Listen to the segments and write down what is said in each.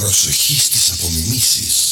Προσοχή στις απομιμήσεις.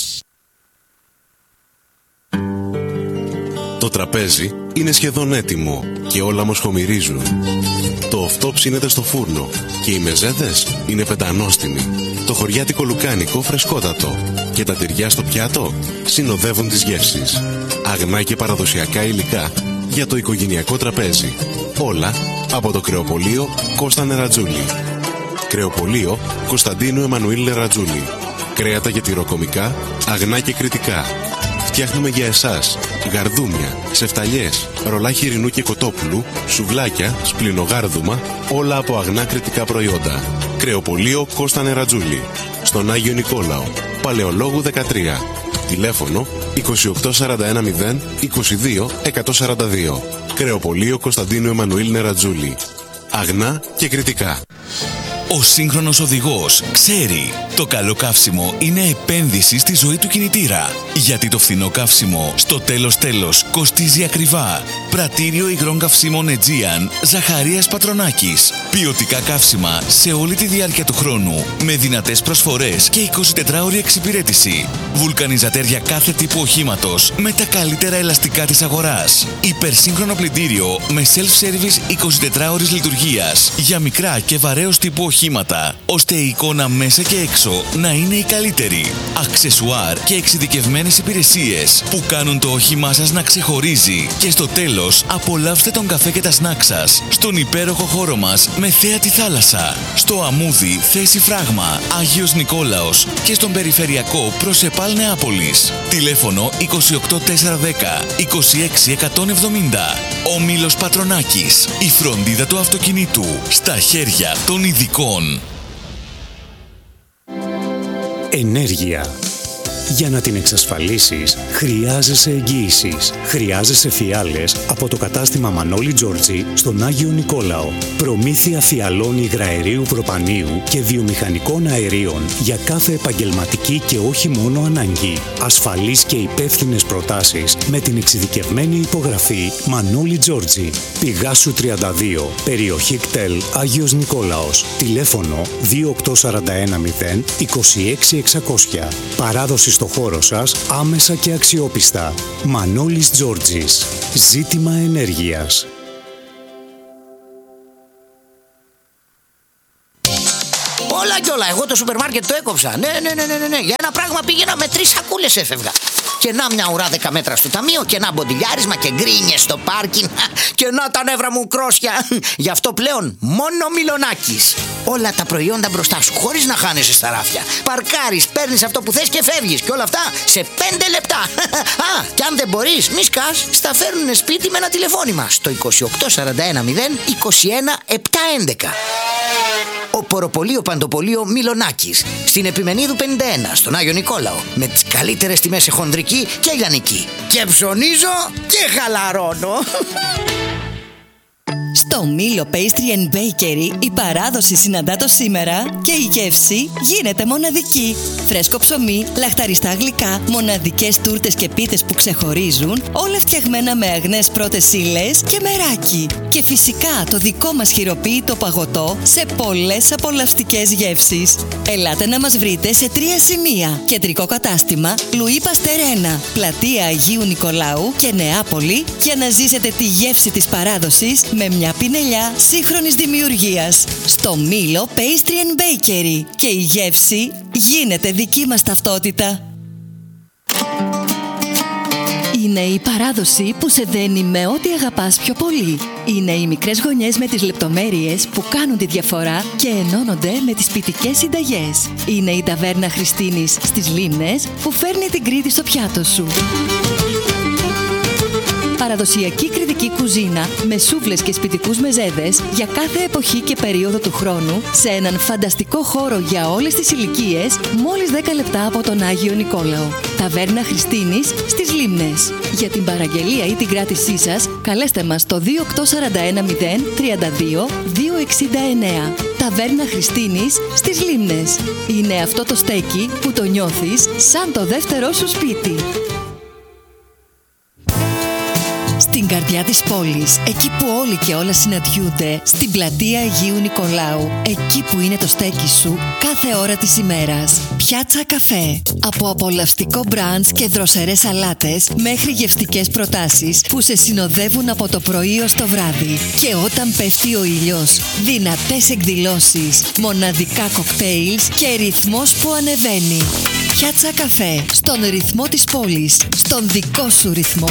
Το τραπέζι είναι σχεδόν έτοιμο και όλα μοσχομυρίζουν. Το οφτό ψήνεται στο φούρνο και οι μεζέδες είναι πεντανόστιμοι. Το χωριάτικο λουκάνικο φρεσκότατο και τα τυριά στο πιάτο συνοδεύουν τις γεύσεις. Αγνά και παραδοσιακά υλικά για το οικογενειακό τραπέζι. Όλα από το κρεοπωλείο Κώστα Νερατζούλη. Κρεοπωλείο Κωνσταντίνου Εμμανουήλ Νερατζούλη. Κρέατα για τυροκομικά, αγνά και κριτικά. Φτιάχνουμε για εσάς γαρδούμια, σεφταλιές, ρολά χοιρινού και κοτόπουλου, σουβλάκια, σπλινογάρδουμα, όλα από αγνά κριτικά προϊόντα. Κρεοπωλείο Κώστα Νερατζούλη. Στον Άγιο Νικόλαο, Παλαιολόγου 13. Τηλέφωνο 28410 22 142. Κρεοπωλείο Κωνσταντίνου Εμμανουήλ Νερατζούλη. Αγνά και κριτικά. Ο σύγχρονος οδηγός ξέρει, το καλό καύσιμο είναι επένδυση στη ζωή του κινητήρα. Γιατί το φθηνό καύσιμο στο τέλος κοστίζει ακριβά. Πρατήριο υγρών καυσίμων Aegean Ζαχαρίας Πατρονάκης. Ποιοτικά καύσιμα σε όλη τη διάρκεια του χρόνου. Με δυνατές προσφορές και 24ωρη εξυπηρέτηση. Βουλκανιζατέρ για κάθε τύπου οχήματος με τα καλύτερα ελαστικά της αγοράς. Υπερσύγχρονο πλυντήριο με self-service 24ωρης λειτουργίας για μικρά και βαρέως τύπου οχήματα, ώστε η εικόνα μέσα και έξω να είναι η καλύτερη. Αξεσουάρ και εξειδικευμένες υπηρεσίες που κάνουν το όχημά σας να ξεχωρίζει. Και στο τέλος, απολαύστε τον καφέ και τα σνακ σας στον υπέροχο χώρο μας με θέα τη θάλασσα. Στο Αμμούδι, θέση Φράγμα, Άγιος Νικόλαος και στον περιφερειακό προς ΕΠΑΛ Νεάπολης. Τηλέφωνο 28410 26170. Όμιλος Πατρονάκης. Η φροντίδα του αυτοκινήτου στα χέρια των ειδικών. Ενέργεια. Για να την εξασφαλίσεις, χρειάζεσαι εγγύησεις. Χρειάζεσαι φιάλες από το κατάστημα Μανώλη Τζόρτζι στον Άγιο Νικόλαο. Προμήθεια φιαλών υγραερίου προπανίου και βιομηχανικών αερίων για κάθε επαγγελματική και όχι μόνο ανάγκη. Ασφαλείς και υπεύθυνες προτάσεις με την εξειδικευμένη υπογραφή Μανώλη Τζόρτζι. Πηγάσου 32, περιοχή κτέλ Άγιος Νικόλαος. Τηλέφωνο 28410 26600. Παράδοση στο χώρο σας άμεσα και αξιόπιστα. Μανώλης Τζόρτζης. Ζήτημα ενέργειας. Όλα κι όλα, εγώ το σούπερ μάρκετ το έκοψα. Ναι. Για ένα πράγμα πήγαινα με 3 σακούλες έφευγα. Και να μια ουρά 10 μέτρα στο ταμείο, και να μποντιλιάρισμα και γκρίνιες στο πάρκινγκ. Και να τα νεύρα μου κρόσια. Γι' αυτό πλέον μόνο Μιλονάκης. Όλα τα προϊόντα μπροστά σου, χωρίς να χάνεσαι στα ράφια. Παρκάρεις, παίρνεις αυτό που θες και φεύγεις. Και όλα αυτά σε 5 λεπτά. Α, και αν δεν μπορείς, μη σκάς, στα φέρνουνε σπίτι με ένα τηλεφώνημα. Στο 28410 21711. Οποροπωλείο Παντοπωλείο Μιλονάκης. Στην Επιμενίδου 51, στον Άγιο Νικόλαο. Με τις καλύτερες τιμές σε χονδρική και λιανική. Και ψωνίζω και χαλαρώνω. Στο Μήλο Pastry and Bakery η παράδοση συναντά το σήμερα και η γεύση γίνεται μοναδική. Φρέσκο ψωμί, λαχταριστά γλυκά, μοναδικές τούρτες και πίτες που ξεχωρίζουν, όλα φτιαγμένα με αγνές πρώτες ύλες και μεράκι. Και φυσικά το δικό μας χειροποίητο παγωτό σε πολλές απολαυστικές γεύσεις. Ελάτε να μας βρείτε σε 3 σημεία. Κεντρικό κατάστημα Λουί Παστέρ 1, πλατεία Αγίου Νικολάου και Νεάπολη, για να ζήσετε τη γεύση της παράδοσης με μια πινελιά σύγχρονης δημιουργίας. Στο Μήλο Pastry and Bakery. Και η γεύση γίνεται δική μας ταυτότητα. Είναι η παράδοση που σε δένει με ό,τι αγαπάς πιο πολύ. Είναι οι μικρές γωνιές με τις λεπτομέρειες που κάνουν τη διαφορά και ενώνονται με τις ποιητικές συνταγές. Είναι η ταβέρνα Χριστίνης στις Λίμνες που φέρνει την Κρήτη στο πιάτο σου. Παραδοσιακή κρητική κουζίνα με σούβλες και σπιτικούς μεζέδες για κάθε εποχή και περίοδο του χρόνου, σε έναν φανταστικό χώρο για όλες τις ηλικίες, μόλις 10 λεπτά από τον Άγιο Νικόλαο. Ταβέρνα Χριστίνης στις Λίμνες. Για την παραγγελία ή την κράτησή σας, καλέστε μας στο 28410 32 269. Ταβέρνα Χριστίνης στις Λίμνες. Είναι αυτό το στέκι που το νιώθεις σαν το δεύτερό σου σπίτι. Στην καρδιά της πόλης, εκεί που όλοι και όλα συναντιούνται, στην πλατεία Αγίου Νικολάου, εκεί που είναι το στέκι σου κάθε ώρα της ημέρας. Πιάτσα Καφέ. Από απολαυστικό μπραντς και δροσερές σαλάτες μέχρι γευστικές προτάσεις που σε συνοδεύουν από το πρωί ως το βράδυ. Και όταν πέφτει ο ήλιος, δυνατές εκδηλώσεις, μοναδικά κοκτέιλς και ρυθμός που ανεβαίνει. Πιάτσα Καφέ. Στον ρυθμό της πόλης. Στον δικό σου ρυθμό.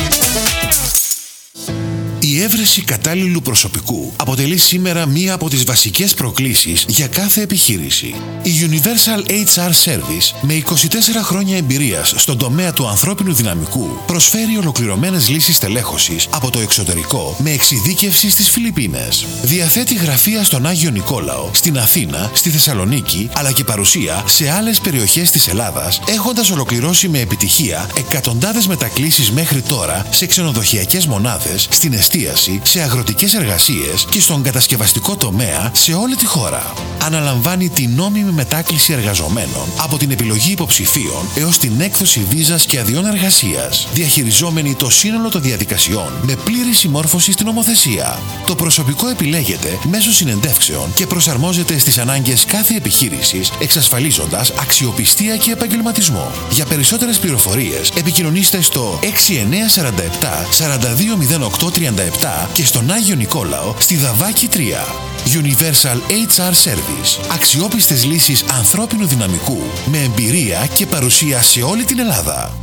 Η έβρεση κατάλληλου προσωπικού αποτελεί σήμερα μία από τις βασικές προκλήσεις για κάθε επιχείρηση. Η Universal HR Service, με 24 χρόνια εμπειρίας στον τομέα του ανθρώπινου δυναμικού, προσφέρει ολοκληρωμένες λύσεις τελέχωσης από το εξωτερικό με εξειδίκευση στις Φιλιππίνες. Διαθέτει γραφεία στον Άγιο Νικόλαο, στην Αθήνα, στη Θεσσαλονίκη, αλλά και παρουσία σε άλλες περιοχές της Ελλάδας, έχοντας ολοκληρώσει με επιτυχία εκατοντάδες μετακλήσεις μέχρι τώρα σε ξενοδοχειακές μονάδες, στην εστίαση, σε αγροτικές εργασίες και στον κατασκευαστικό τομέα σε όλη τη χώρα. Αναλαμβάνει την νόμιμη μετάκληση εργαζομένων από την επιλογή υποψηφίων έως την έκδοση βίζας και αδειών εργασίας, διαχειριζόμενη το σύνολο των διαδικασιών με πλήρη συμμόρφωση στην νομοθεσία. Το προσωπικό επιλέγεται μέσω συνεντεύξεων και προσαρμόζεται στις ανάγκες κάθε επιχείρησης, εξασφαλίζοντας αξιοπιστία και επαγγελματισμό. Για περισσότερες πληροφορίες επικοινωνήστε στο 6947 420837 και στον Άγιο Νικόλαο στη Δαβάκη 3. Universal HR Service. Αξιόπιστες λύσεις ανθρώπινου δυναμικού με εμπειρία και παρουσία σε όλη την Ελλάδα.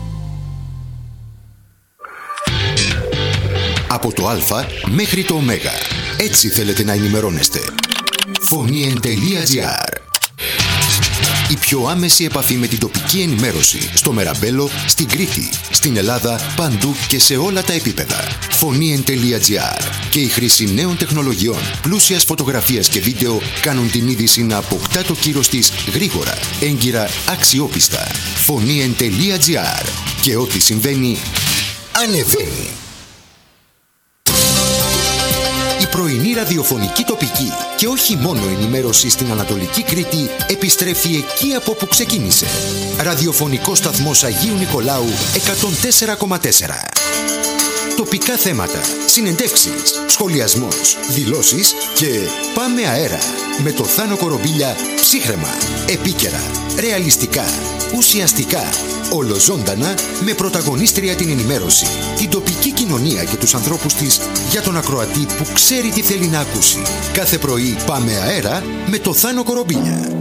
Από το Α μέχρι το Ω. Έτσι θέλετε να ενημερώνεστε. Φωνήεν.gr. Η πιο άμεση επαφή με την τοπική ενημέρωση στο Μεραμπέλο, στην Κρήτη, στην Ελλάδα, παντού και σε όλα τα επίπεδα. Φωνήεν.gr. Και η χρήση νέων τεχνολογιών, πλούσιας φωτογραφίας και βίντεο κάνουν την είδηση να αποκτά το κύρος της γρήγορα, έγκυρα, αξιόπιστα. Φωνήεν.gr. Και ό,τι συμβαίνει, ανεβαίνει. Η πρωινή ραδιοφωνική τοπική και όχι μόνο ενημέρωση στην Ανατολική Κρήτη επιστρέφει εκεί από όπου ξεκίνησε. Ραδιοφωνικό σταθμός Αγίου Νικολάου 104,4. Τοπικά θέματα, συνεντεύξεις, σχολιασμός, δηλώσεις και πάμε αέρα με το Θάνο Κορομπίλια, ψύχρεμα, επίκαιρα, ρεαλιστικά, ουσιαστικά, ολοζώντανα, με πρωταγωνίστρια την ενημέρωση, την τοπική κοινωνία και τους ανθρώπους της για τον ακροατή που ξέρει τι θέλει να ακούσει. Κάθε πρωί πάμε αέρα με το Θάνο Κορομπίλια.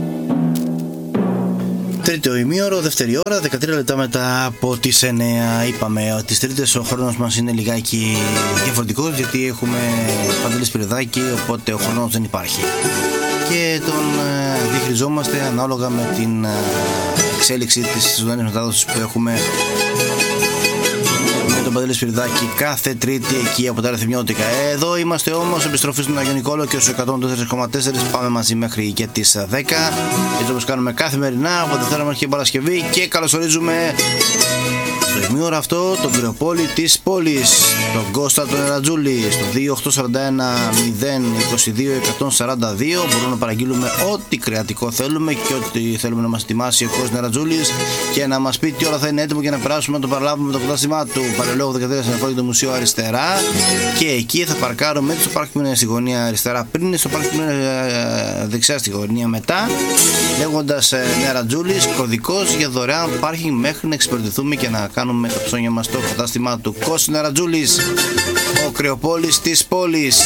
Τρίτο ημίωρο, δεύτερη ώρα, 13 λεπτά μετά από τις 9. Είπαμε ότι τις Τρίτες ο χρόνος μας είναι λιγάκι διαφορετικός, γιατί έχουμε Παντελή Σπυριδάκη, οπότε ο χρόνος δεν υπάρχει. Και τον διαχειριζόμαστε ανάλογα με την εξέλιξη της ζωντανής μετάδοσης που έχουμε με τον Παντελή Σπυριδάκη κάθε Τρίτη εκεί από τα Ρεθιμιώτικα. Εδώ είμαστε όμως, επιστροφή στον Άγιο Νικόλαο και στους 104,4. Πάμε μαζί μέχρι και τις 10, έτσι όπως κάνουμε καθημερινά από Δευτέρα μέχρι και Παρασκευή, και καλωσορίζουμε στο ημίωρο αυτό τον Κρεοπόλη της πόλης, τον Κώστα τον Ερατζούλη, στο 2841-022-142. Μπορούμε να παραγγείλουμε ό,τι κρεατικό θέλουμε και ό,τι θέλουμε να μας ετοιμάσει ο Κώστας Ερατζούλης και να μας πει τι όλα θα είναι έτοιμο για να περάσουμε να το παραλάβουμε το κατάστημά του. Παρελόγω 13 στην Εφόλη του Μουσείου αριστερά, και εκεί θα παρκάρουμε στο πάρκινγκ στη γωνία αριστερά πριν, στο πάρκινγκ δεξιά στη γωνία μετά, λέγοντας Ερατζούλης, κωδικός για δωρεάν πάρκινγκ μέχρι να εξυπηρετηθούμε και να κάνουμε τα ψώνια μας στο κατάστημά του. Κώστας Ερατζούλης, ο Κρεοπόλης της πόλης.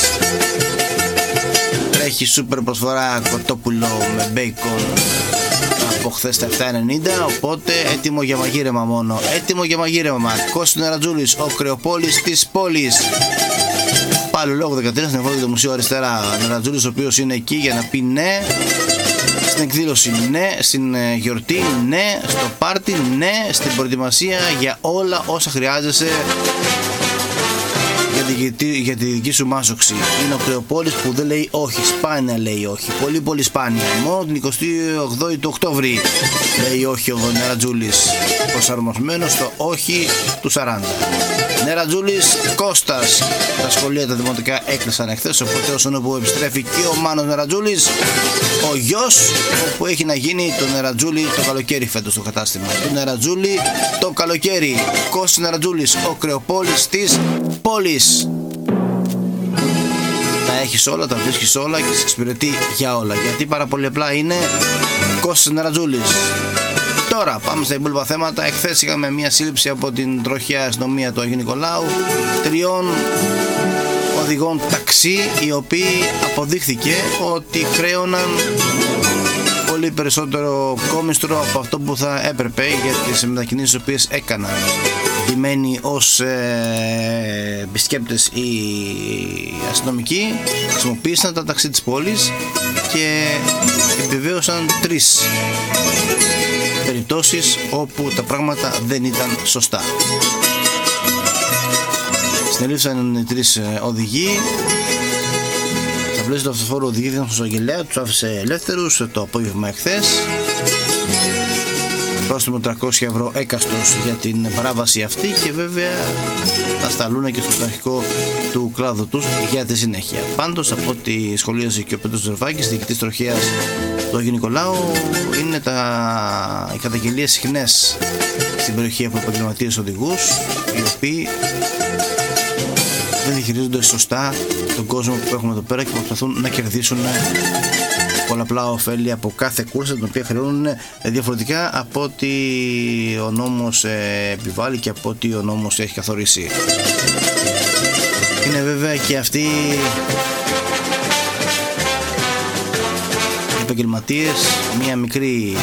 Τρέχει σούπερ προσφορά κοτόπουλο με μπέικον από χθες τα 7,90, οπότε έτοιμο για μαγείρεμα μόνο. Έτοιμο για μαγείρεμα. Κώστας Ερατζούλης, ο Κρεοπόλης της πόλης. Πάλι λόγω 13 στην Εφόλη του Μουσείου αριστερά. Ο Ερατζούλης, ο οποίος είναι εκεί για να πει ναι στην εκδήλωση, ναι στην γιορτή, ναι στο πάρτι, ναι στην προετοιμασία για όλα όσα χρειάζεσαι για τη δική σου μάσοξη. Είναι ο Κρεοπόλης που δεν λέει όχι, σπάνια λέει όχι, πολύ πολύ σπάνια. Μόνο την 28η του Οκτώβρη λέει όχι ο Ερατζούλης, προσαρμοσμένος στο όχι του 40. Ερατζούλης Κώστας. Τα σχολεία τα δημοτικά έκλεισαν εχθές, οπότε όσον όπου επιστρέφει και ο Μάνος Ερατζούλης, ο γιος που έχει να γίνει τον Ερατζούλη το καλοκαίρι φέτος στο κατάστημα. Τον Ερατζούλη το καλοκαίρι. Κώστας Ερατζούλης, ο Κρεοπόλης της πόλης. Τα έχεις όλα, τα βρίσκεις όλα και σε εξυπηρετεί για όλα. Γιατί πάρα πολύ απλά είναι Κώστας Νερατζούλης. Τώρα πάμε στα υπόλοιπα θέματα. Εχθές είχαμε μια σύλληψη από την τροχιά αστυνομία του Αγίου Νικολάου 3 οδηγών ταξί, οι οποίοι αποδείχθηκε ότι χρέωναν πολύ περισσότερο κόμιστρο από αυτό που θα έπρεπε για τις μετακινήσεις τις οποίες έκαναν. Ντυμένοι ως επισκέπτες οι αστυνομικοί χρησιμοποίησαν τα ταξί της πόλης και επιβεβαίωσαν 3 περιπτώσεις όπου τα πράγματα δεν ήταν σωστά. Συνελήφθησαν οι 3 οδηγοί. Στα πλαίσια του αυτοφόρου οδηγήθηκαν στον εισαγγελέα, τους άφησε ελεύθερους το απόγευμα εχθές. Πρόστιμο 300 ευρώ έκαστος για την παράβαση αυτή και βέβαια θα σταλούν και στο πειθαρχικό του κλάδου τους για τη συνέχεια. Πάντως, από ό,τι σχολίασε και ο Πέτρος Ζερβάκης, διοικητής τροχέας του Αγίου Νικολάου, είναι οι καταγγελίες συχνές στην περιοχή από επαγγελματίες οδηγούς, οι οποίοι δεν διαχειρίζονται σωστά τον κόσμο που έχουμε εδώ πέρα και προσπαθούν να κερδίσουν πολλαπλά ωφέλη από κάθε κούρσα την οποία χρεώνουν διαφορετικά από ό,τι ο νόμος επιβάλλει και από ό,τι ο νόμος έχει καθορίσει. Είναι βέβαια και αυτοί οι επαγγελματίες μια μικρή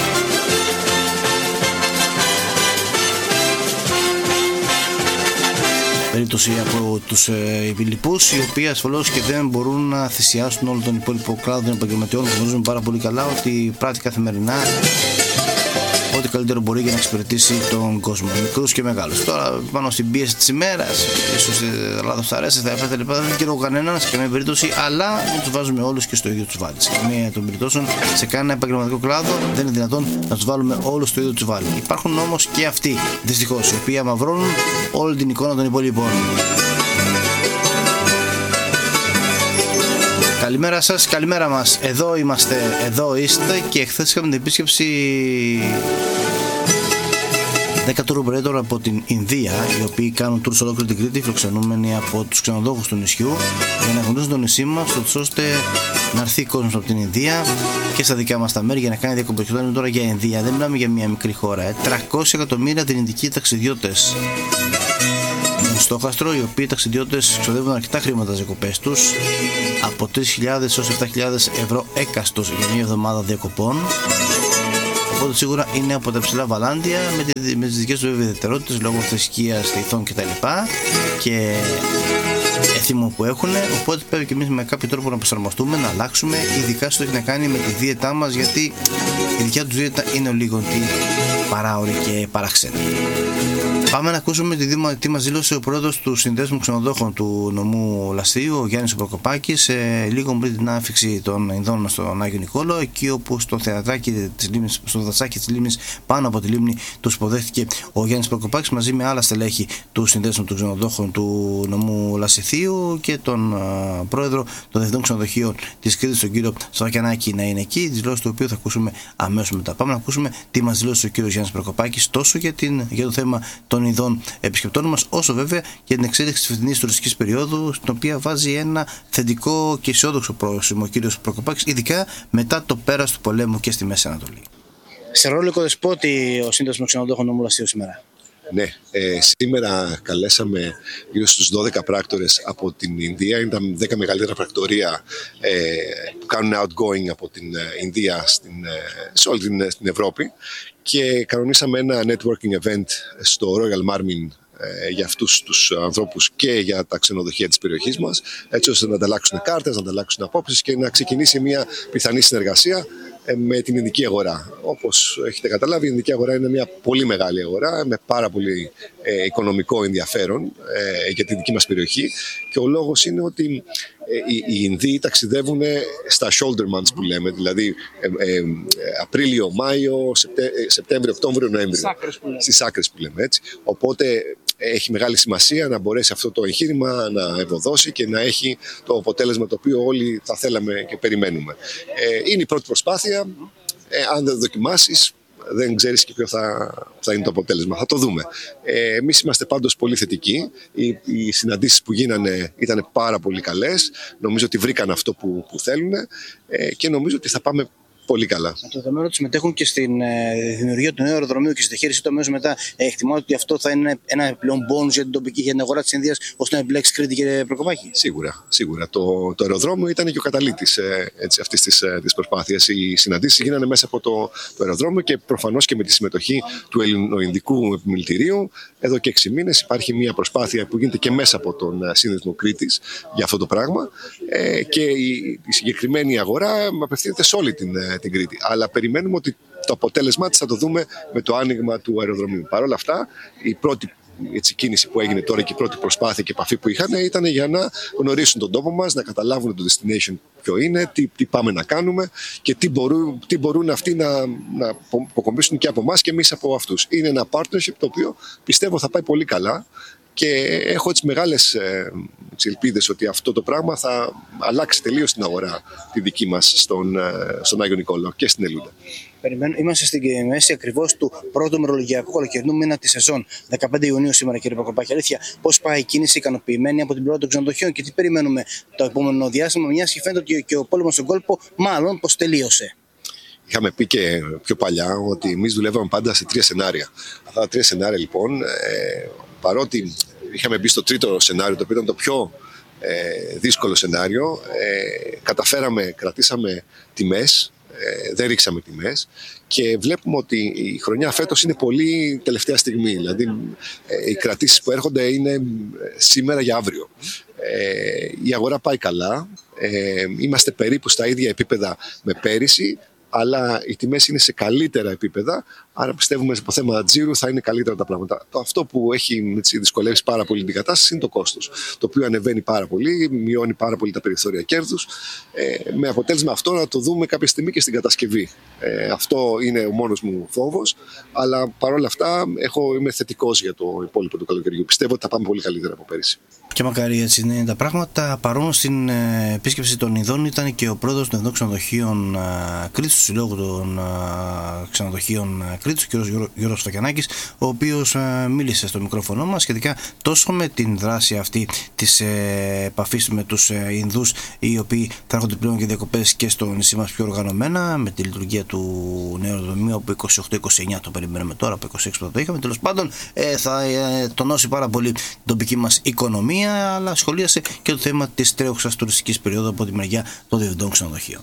περίπτωση από τους λοιπούς, οι οποίοι ασφαλώς και δεν μπορούν να θυσιάσουν όλο τον υπόλοιπο κλάδο των επαγγελματιών που γνωρίζουμε πάρα πολύ καλά ότι πράττει καθημερινά ό,τι καλύτερο μπορεί για να εξυπηρετήσει τον κόσμο, μικρούς και μεγάλους. Τώρα, πάνω στην πίεση της ημέρας, ίσως λάθος αρέσει, θα έφερε λοιπά, δεν καιρό κανέναν σε καμία περίπτωση, αλλά δεν τους βάζουμε όλους και στο ίδιο τσουβάλι. Σε καμία των περιπτώσεων, σε κανένα επαγγελματικό κλάδο δεν είναι δυνατόν να τους βάλουμε όλους στο ίδιο τσουβάλι. Υπάρχουν όμως και αυτοί, δυστυχώς, οι οποίοι αμαυρώνουν όλη την εικόνα των υπόλοιπων. Καλημέρα σας, καλημέρα μας. Εδώ είμαστε, εδώ είστε και χθες είχαμε την επίσκεψη 10 tour operator από την Ινδία, οι οποίοι κάνουν tours σε ολόκληρη την Κρήτη, φιλοξενούμενοι από τους ξενοδόχους του νησιού, για να γνωρίζουν το νησί μας, ώστε να έρθει κόσμος από την Ινδία και στα δικά μας τα μέρη για να κάνει διακοπές. Και τώρα για Ινδία, δεν μιλάμε για μια μικρή χώρα. 300 εκατομμύρια δυνητικοί ταξιδιώτες. Στόχαστρο, οι οποίοι ταξιδιώτες ξοδεύουν αρκετά χρήματα στις διακοπές τους, από 3.000 έως 7.000 ευρώ έκαστος για μια εβδομάδα διακοπών. Οπότε σίγουρα είναι από τα ψηλά βαλάντια με τις δικές τους ιδιαιτερότητες λόγω θρησκείας, ηθών κτλ. Και έθιμο που έχουν. Οπότε πρέπει και εμείς με κάποιο τρόπο να προσαρμοστούμε, να αλλάξουμε, ειδικά στο έχει να κάνει με τη δίαιτά μας, γιατί η δικιά τους δίαιτα είναι λίγο παράωρη και παράξενη. Πάμε να ακούσουμε τι μας δήλωσε ο πρόεδρος του Συνδέσμου Ξενοδόχων του νομού Λαστείου, ο Γιάννης Προκοπάκης, λίγο πριν την άφηξη των Ινδών στον Άγιο Νικόλαο, εκεί όπου στο θεατράκι της Λίμνης, στο δασάκι της Λίμνης, πάνω από τη Λίμνη, τους υποδέχτηκε ο Γιάννης Προκοπάκης μαζί με άλλα στελέχη του Συνδέσμου των Ξενοδόχων του νομού Λαστιθίου και τον πρόεδρο των Διευθυντών Ξενοδοχείων της Κρήτης, τον κύριο Σαββακιανάκη, να είναι εκεί, τις δηλώσεις του οποίου θα ακούσουμε αμέσως μετά. Πάμε να ακούσουμε τι μας δήλωσε ο κύριος Γιάννης Προκοπάκης τόσο για το θέμα των ειδών επισκεπτών μας, όσο βέβαια για την εξέλιξη της φετινής τουριστικής περίοδου, στην οποία βάζει ένα θετικό και αισιόδοξο πρόσημο ο κύριος Προκοπάκης, ειδικά μετά το πέρας του πολέμου και στη Μέση Ανατολή. Σε ρόλο οικοδεσπότη ο Σύνδεσμος Ξενοδόχων νομού Λαστείου σήμερα. Ναι, σήμερα καλέσαμε γύρω στους 12 πράκτορες από την Ινδία. Είναι τα 10 μεγαλύτερα πρακτορεία που κάνουν outgoing από την Ινδία σε όλη την Ευρώπη, και κανονίσαμε ένα networking event στο Royal Marmin για αυτούς τους ανθρώπους και για τα ξενοδοχεία της περιοχής μας, έτσι ώστε να ανταλλάξουν κάρτες, να ανταλλάξουν απόψεις και να ξεκινήσει μια πιθανή συνεργασία με την Ινδική αγορά. Όπως έχετε καταλάβει, η Ινδική αγορά είναι μια πολύ μεγάλη αγορά με πάρα πολύ οικονομικό ενδιαφέρον για τη δική μας περιοχή, και ο λόγος είναι ότι οι Ινδοί ταξιδεύουν στα shoulder months που λέμε, δηλαδή Απρίλιο, Μάιο, Σεπτέμβριο, Οκτώβριο, Νοέμβριο, στις άκρες που λέμε έτσι. Οπότε έχει μεγάλη σημασία να μπορέσει αυτό το εγχείρημα να ευωδώσει και να έχει το αποτέλεσμα το οποίο όλοι θα θέλαμε και περιμένουμε. Είναι η πρώτη προσπάθεια. Αν δεν δοκιμάσεις, δεν ξέρεις και ποιο θα είναι το αποτέλεσμα. Θα το δούμε. Εμείς είμαστε πάντως πολύ θετικοί. Οι συναντήσεις που γίνανε ήταν πάρα πολύ καλές. Νομίζω ότι βρήκαν αυτό που θέλουν και νομίζω ότι θα πάμε πολύ καλά. Με το δεδομένο ότι συμμετέχουν και στην δημιουργία του νέου αεροδρομίου και στη διαχείρισή του αμέσως μετά, εκτιμάω ότι αυτό θα είναι ένα επιπλέον bonus για την τοπική, για την αγορά της Ινδίας, ώστε να εμπλέξει Κρήτη και Προκοπάκη. Σίγουρα. Το αεροδρόμιο ήταν και ο καταλήτης αυτής της προσπάθειας. Οι συναντήσεις γίνανε μέσα από το αεροδρόμιο και προφανώς και με τη συμμετοχή του Ελληνοϊνδικού Επιμελητηρίου. Εδώ και 6 μήνες υπάρχει μια προσπάθεια που γίνεται και μέσα από τον Σύνδεσμο Κρήτης για αυτό το πράγμα. Και η συγκεκριμένη αγορά απευθύνεται σε όλη την Κρήτη. Αλλά περιμένουμε ότι το αποτέλεσμά της θα το δούμε με το άνοιγμα του αεροδρομίου. Παρ' όλα αυτά, η πρώτη κίνηση που έγινε τώρα και η πρώτη προσπάθεια και επαφή που είχαν ήταν για να γνωρίσουν τον τόπο μας, να καταλάβουν το destination ποιο είναι, τι πάμε να κάνουμε και τι μπορούν αυτοί να αποκομίσουν και από εμάς και εμείς από αυτούς. Είναι ένα partnership το οποίο πιστεύω θα πάει πολύ καλά. Και έχω τις μεγάλες ελπίδες ότι αυτό το πράγμα θα αλλάξει τελείως την αγορά τη δική μας στον Άγιο Νικόλαο και στην Ελούντα. Είμαστε στην μέση ακριβώς του πρώτου μερολογιακού καλοκαιρινού μήνα τη σεζόν. 15 Ιουνίου σήμερα, κύριε Προκοπάκη. Αλήθεια, πώς πάει η κίνηση ικανοποιημένη από την πλευρά των ξενοδοχείων και τι περιμένουμε το επόμενο διάστημα, μιας και φαίνεται ότι και ο πόλεμος στον κόλπο μάλλον πως τελείωσε. Είχαμε πει και πιο παλιά ότι εμείς δουλεύαμε πάντα σε 3 σενάρια. Αυτά τα 3 σενάρια λοιπόν, παρότι είχαμε μπει στο τρίτο σενάριο, το οποίο ήταν το πιο δύσκολο σενάριο, κρατήσαμε τιμές, δεν ρίξαμε τιμές και βλέπουμε ότι η χρονιά φέτος είναι πολύ τελευταία στιγμή. Δηλαδή οι κρατήσεις που έρχονται είναι σήμερα για αύριο. Η αγορά πάει καλά, είμαστε περίπου στα ίδια επίπεδα με πέρυσι, αλλά οι τιμές είναι σε καλύτερα επίπεδα, άρα πιστεύουμε από θέμα τζίρου θα είναι καλύτερα τα πράγματα. Αυτό που έχει δυσκολεύσει πάρα πολύ την κατάσταση είναι το κόστος, το οποίο ανεβαίνει πάρα πολύ, μειώνει πάρα πολύ τα περιθώρια κέρδους, με αποτέλεσμα αυτό να το δούμε κάποια στιγμή και στην κατασκευή. Αυτό είναι ο μόνος μου φόβος, αλλά παρόλα αυτά είμαι θετικός για το υπόλοιπο του καλοκαιριού. Πιστεύω ότι θα πάμε πολύ καλύτερα από πέρυσι. Και μακάρι έτσι είναι τα πράγματα. Παρόν στην επίσκεψη των Ινδών ήταν και ο πρόεδρος των Ινδών Ξενοδοχείων Κρήτους, του Συλλόγου των Ξενοδοχείων Κρήτους, ο κ. Γιώργος Στακιανάκης, ο οποίος μίλησε στο μικρόφωνο μας σχετικά τόσο με την δράση αυτή της επαφής με τους Ινδούς, οι οποίοι θα έρχονται πλέον και διακοπές και στο νησί μας πιο οργανωμένα, με τη λειτουργία του νέου αεροδρομίου από 28-29 το περιμένουμε τώρα, από 26 που το είχαμε. Τέλος πάντων, θα τονώσει πάρα πολύ την τοπική μας οικονομία, αλλά σχολίασε και το θέμα της τρέχουσας τουριστικής περίοδου από τη μεριά των διευθυντών ξενοδοχείων.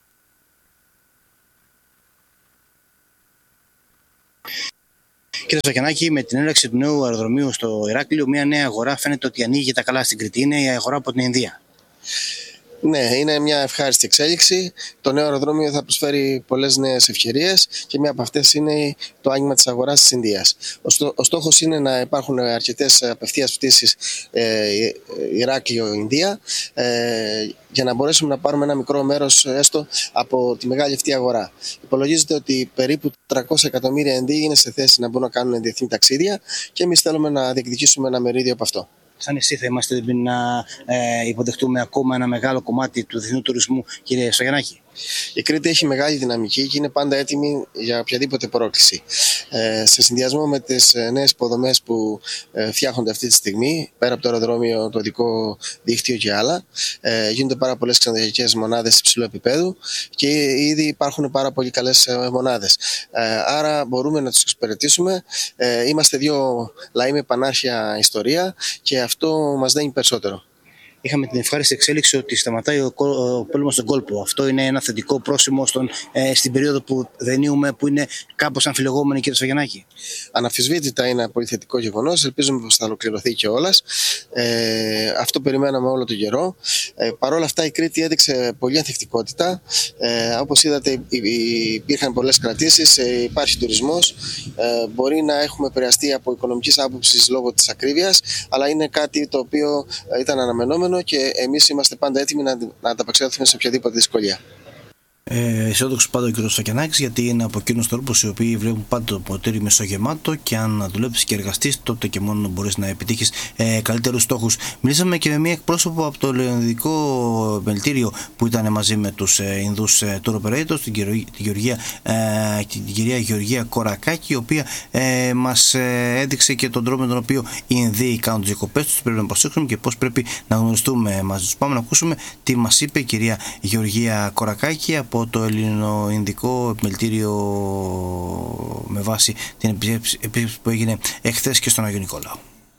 Κύριε Στακιανάκη, με την έναρξη του νέου αεροδρομίου στο Ηράκλειο, μια νέα αγορά φαίνεται ότι ανοίγει τα καλά στην Κρήτη. Είναι η αγορά από την Ινδία. Ναι, είναι μια ευχάριστη εξέλιξη. Το νέο αεροδρόμιο θα προσφέρει πολλές νέες ευκαιρίες και μία από αυτές είναι το άνοιγμα της αγοράς της Ινδίας. Ο στόχος είναι να υπάρχουν αρκετές απευθείας πτήσεις Ηράκλειο-Ινδία για να μπορέσουμε να πάρουμε ένα μικρό μέρος έστω από τη μεγάλη αυτή αγορά. Υπολογίζεται ότι περίπου 300 εκατομμύρια Ινδοί είναι σε θέση να μπορούν να κάνουν διεθνή ταξίδια και εμείς θέλουμε να διεκδικήσουμε ένα μερίδιο από αυτό. Σαν εσύ θα είμαστε έτοιμοι να υποδεχτούμε ακόμα ένα μεγάλο κομμάτι του διεθνού τουρισμού, κύριε Στακιανάκη? Η Κρήτη έχει μεγάλη δυναμική και είναι πάντα έτοιμη για οποιαδήποτε πρόκληση. Σε συνδυασμό με τις νέες υποδομές που φτιάχνονται αυτή τη στιγμή, πέρα από το αεροδρόμιο, το οδικό δίκτυο και άλλα, γίνονται πάρα πολλές ξενοδοχειακές μονάδες υψηλού επίπεδου και ήδη υπάρχουν πάρα πολύ καλές μονάδες. Άρα μπορούμε να τους εξυπηρετήσουμε. Είμαστε 2 λαοί με πανάρχια ιστορία και αυτό μας δίνει περισσότερο. Είχαμε την ευχάριστη εξέλιξη ότι σταματάει ο πόλεμος στον κόλπο. Αυτό είναι ένα θετικό πρόσημο στην περίοδο που δενείουμε, που είναι κάπως αμφιλεγόμενη, κύριε Στακιανάκη. Αναμφισβήτητα είναι ένα πολύ θετικό γεγονός. Ελπίζουμε πως θα ολοκληρωθεί κιόλας. Αυτό περιμέναμε όλο τον καιρό. Παρ' όλα αυτά η Κρήτη έδειξε πολλή ανθεκτικότητα. Όπως είδατε, υπήρχαν πολλές κρατήσεις, υπάρχει τουρισμός. Μπορεί να έχουμε επηρεαστεί από οικονομικής άποψης λόγω της ακρίβειας, αλλά είναι κάτι το οποίο ήταν αναμενόμενο και εμείς είμαστε πάντα έτοιμοι να ανταπεξέλθουμε σε οποιαδήποτε δυσκολία. Αισιόδοξο πάντα ο κ. Φακιανάκης, γιατί είναι από εκείνους τρόπους οι οποίοι βλέπουν πάντα το ποτήρι μεσογεμάτο και αν δουλέψεις και εργαστείς, τότε και μόνο μπορείς να επιτύχεις καλύτερους στόχους. Μιλήσαμε και με μία εκπρόσωπο από το ελληνικό επιμελητήριο που ήταν μαζί με τους Ινδούς tour operators, την κυρία Γεωργία Κορακάκη, η οποία μας έδειξε και τον τρόπο με τον οποίο οι Ινδοί κάνουν τις διακοπές τους, πρέπει να προσέξουμε και πώς πρέπει να γνωριστούμε μαζί τους. Πάμε να ακούσουμε τι μας είπε η κυρία Γεωργία Κορακάκη από το ελληνο-ινδικό επιμελητήριο με βάση την επίσκεψη που έγινε εχθές και στον Άγιο Νικόλαο.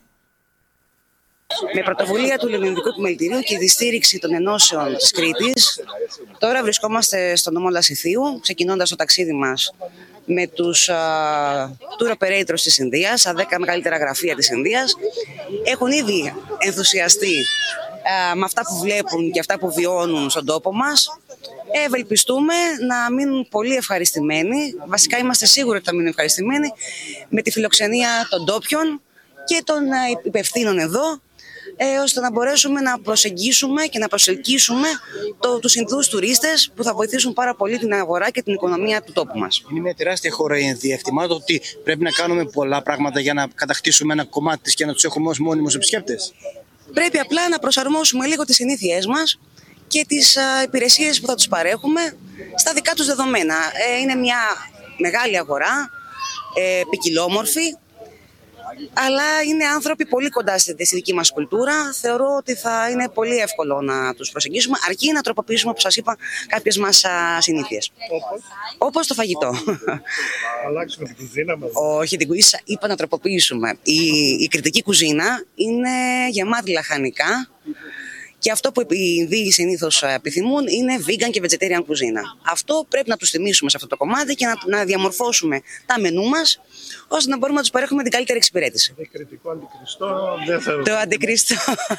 Με πρωτοβουλία του Ελληνικού Επιμελητηρίου και τη στήριξη των ενώσεων της Κρήτης, τώρα βρισκόμαστε στον νομό Λασιθίου, ξεκινώντας το ταξίδι μας με τους tour operators της Ινδίας, τα 10 μεγαλύτερα γραφεία της Ινδίας. Έχουν ήδη ενθουσιαστεί με αυτά που βλέπουν και αυτά που βιώνουν στον τόπο μας. Ευελπιστούμε να μείνουν πολύ ευχαριστημένοι, βασικά είμαστε σίγουροι ότι θα μείνουν ευχαριστημένοι με τη φιλοξενία των ντόπιων και των υπευθύνων εδώ, ώστε να μπορέσουμε να προσεγγίσουμε και να προσελκύσουμε τους Ινδούς τουρίστες που θα βοηθήσουν πάρα πολύ την αγορά και την οικονομία του τόπου μας. Είναι μια τεράστια χώρα η Ινδία. Εκτιμάτε ότι πρέπει να κάνουμε πολλά πράγματα για να κατακτήσουμε ένα κομμάτι της και να τους έχουμε ως μόνιμους επισκέπτες? Πρέπει απλά να προσαρμόσουμε λίγο τις συνήθειές μας και τις υπηρεσίες που θα τους παρέχουμε στα δικά τους δεδομένα. Είναι μια μεγάλη αγορά, ποικιλόμορφη, αλλά είναι άνθρωποι πολύ κοντά στη δική μας κουλτούρα. Θεωρώ ότι θα είναι πολύ εύκολο να τους προσεγγίσουμε, αρκεί να τροποποιήσουμε, όπως σας είπα, κάποιες μας συνήθειες. Όπως το φαγητό. Αλλάξουμε την κουζίνα μας. Όχι, την κουζίνα είπα να τροποποιήσουμε. Η κρητική κουζίνα είναι γεμάτη λαχανικά. Και αυτό που οι Ινδοί συνήθως επιθυμούν είναι vegan και vegetarian κουζίνα. Αυτό πρέπει να τους θυμίσουμε σε αυτό το κομμάτι και να διαμορφώσουμε τα μενού μας, ώστε να μπορούμε να τους παρέχουμε την καλύτερη εξυπηρέτηση. Κριτικό αντικριστό δεν θα... Το αντικριστό.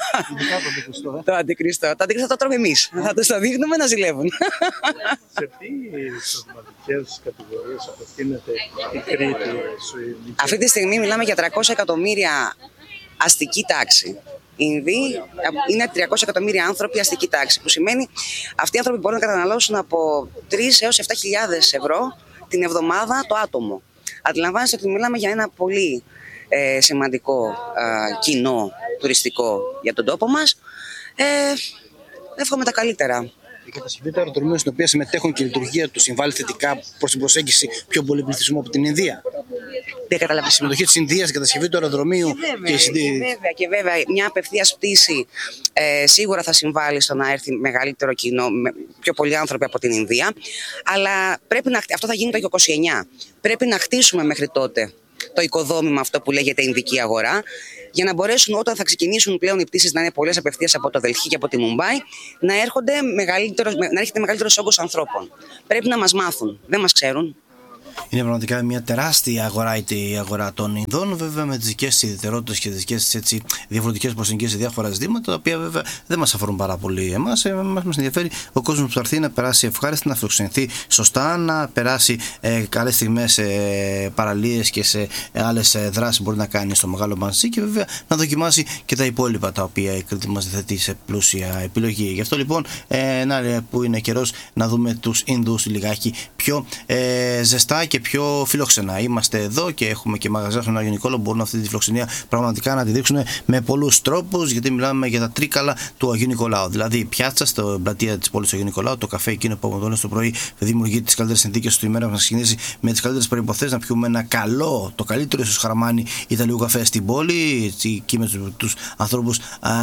Το αντικριστό το τρώμε εμείς. Θα τους το δείχνουμε να ζηλεύουν. Σε τι εισοδηματικές κατηγορίες απευθύνεται η Κρήτη? Αυτή τη στιγμή μιλάμε για 300 εκατομμύρια αστική τάξη. Οι Ινδοί είναι 300 εκατομμύρια άνθρωποι αστική τάξη, που σημαίνει αυτοί οι άνθρωποι μπορούν να καταναλώσουν από 3 έως 7.000 ευρώ την εβδομάδα το άτομο. Αντιλαμβάνεστε ότι μιλάμε για ένα πολύ σημαντικό κοινό τουριστικό για τον τόπο μας. Εύχομαι τα καλύτερα. Η κατασκευή του αεροδρομίου στην οποία συμμετέχουν και η λειτουργία του συμβάλλει θετικά προς την προσέγγιση πιο πολύ πληθυσμού από την Ινδία? Δεν καταλαβαίνω. Η συμμετοχή της Ινδίας στην κατασκευή του αεροδρομίου και βέβαια μια απευθείας πτήση σίγουρα θα συμβάλλει στο να έρθει μεγαλύτερο κοινό, πιο πολλοί άνθρωποι από την Ινδία. Αλλά αυτό θα γίνει το 29. Πρέπει να χτίσουμε μέχρι τότε το οικοδόμημα αυτό που λέγεται Ινδική αγορά, για να μπορέσουν όταν θα ξεκινήσουν πλέον οι πτήσεις να είναι πολλές απευθείας από το Δελχή και από τη Μουμπάι, να έρχεται μεγαλύτερος όγκος ανθρώπων. Πρέπει να μας μάθουν, δεν μας ξέρουν. Είναι πραγματικά μια τεράστια αγορά η αγορά των Ινδών, βέβαια με τις δικές της ιδιαιτερότητες και τις δικές της διαφορετικές προσεγγίσεις σε διάφορα ζητήματα, τα οποία βέβαια δεν μας αφορούν πάρα πολύ εμάς. Μας ενδιαφέρει ο κόσμος που θα έρθει να περάσει ευχάριστα, να φιλοξενηθεί σωστά, να περάσει καλές στιγμές σε παραλίες και σε άλλες δράσεις που μπορεί να κάνει στο Μεγάλο Μανσί και βέβαια να δοκιμάσει και τα υπόλοιπα τα οποία η Κρήτη μας διαθέτει σε πλούσια επιλογή. Γι' αυτό λοιπόν, που είναι καιρός να δούμε τους Ινδούς λιγάκι πιο ζεστά και πιο φιλόξενα. Είμαστε εδώ και έχουμε και μαγαζιά στον Άγιο Νικόλαο που μπορούν αυτή τη φιλοξενία πραγματικά να τη δείξουν με πολλούς τρόπους, γιατί μιλάμε για τα τρίκαλα του Αγίου Νικολάου. Δηλαδή η πιάτσα στην πλατεία της πόλης του Αγίου Νικολάου, το καφέ εκείνο που από το πρωί δημιουργεί τις καλύτερες συνθήκες του ημέρα, να ξεκινήσει με τις καλύτερες προϋποθέσεις, να πιούμε ένα το καλύτερο ίσως χαρμάνι Ιταλικού καφέ στην πόλη, εκεί με τους ανθρώπους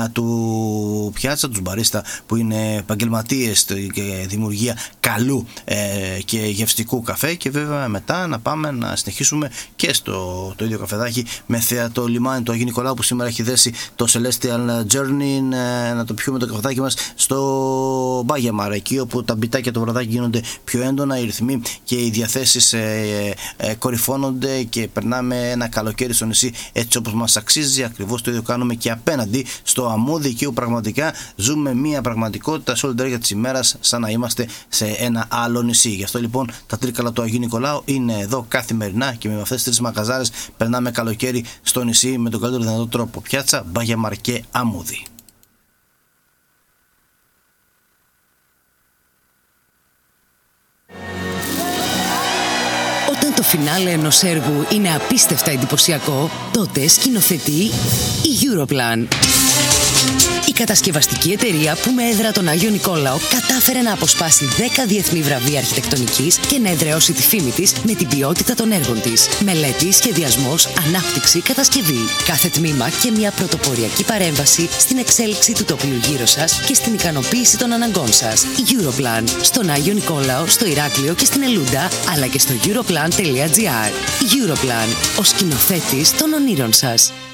του πιάτσα, τους μπαρίστα που είναι επαγγελματίες και δημιουργία καλού και γευστικού καφέ, και βέβαια μετά να πάμε να συνεχίσουμε και στο το ίδιο καφεδάκι με το λιμάνι του Αγίου Νικολάου που σήμερα έχει δέσει το Celestial Journey, να το πιούμε το καφεδάκι μας στο Μπάγιαμαρ, εκεί όπου τα μπιτάκια το βραδάκι γίνονται πιο έντονα, οι ρυθμοί και οι διαθέσεις κορυφώνονται και περνάμε ένα καλοκαίρι στο νησί έτσι όπως μας αξίζει. Ακριβώς το ίδιο κάνουμε και απέναντι στο Αμμούδι, εκεί όπου πραγματικά ζούμε μια πραγματικότητα σε όλη την διάρκεια της ημέρας σαν να είμαστε σε ένα άλλο νησί. Γι' αυτό λοιπόν τα τρίκαλα του Αγίου Νικολάου είναι εδώ καθημερινά και με αυτές τις 3 μαγαζάρες περνάμε καλοκαίρι στο νησί με τον καλύτερο δυνατό τρόπο. Πιάτσα, Μπάγιαμαρ και Αμμούδι. φινάλε ενός έργου είναι απίστευτα εντυπωσιακό, τότε σκηνοθετεί η Europlan. Η κατασκευαστική εταιρεία που με έδρα τον Άγιο Νικόλαο κατάφερε να αποσπάσει 10 διεθνή βραβεία αρχιτεκτονικής και να εδραιώσει τη φήμη της με την ποιότητα των έργων της. Μελέτη, σχεδιασμός, ανάπτυξη, κατασκευή. Κάθε τμήμα και μια πρωτοποριακή παρέμβαση στην εξέλιξη του τοπίου γύρω σας και στην ικανοποίηση των αναγκών σας. Η Europlan. Στον Άγιο Νικόλαο, στο Ηράκλειο και στην Ελούντα, αλλά και στο europlan.gr. Η Europlan. Ο σκηνοθέτης των ονείρων σας.